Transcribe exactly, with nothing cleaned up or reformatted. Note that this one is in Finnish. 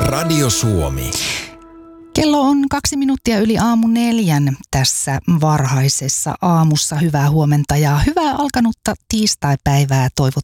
Radio Suomi. Kello on kaksi minuuttia yli aamu neljän tässä varhaisessa aamussa. Hyvää huomenta ja hyvää alkanutta tiistaipäivää toivottaa